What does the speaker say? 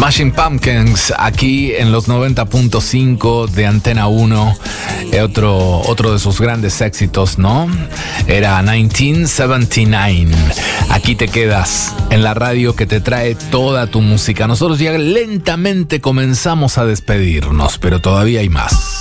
Smashing Pumpkins, aquí en los 90.5 de Antena 1. Otro de sus grandes éxitos, ¿no? Era 1979. Aquí te quedas en la radio que te trae toda tu música. Nosotros ya lentamente comenzamos a despedirnos, pero todavía hay más.